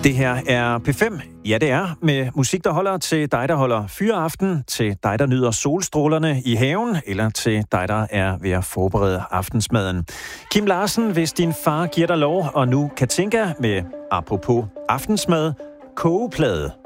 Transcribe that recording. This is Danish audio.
Det her er P5. Ja, det er. Med musik, der holder til dig, der holder fyreaften, til dig, der nyder solstrålerne i haven, eller til dig, der er ved at forberede aftensmaden. Kim Larsen, hvis din far giver dig lov, og nu Katinka med, apropos aftensmad, kogeplade.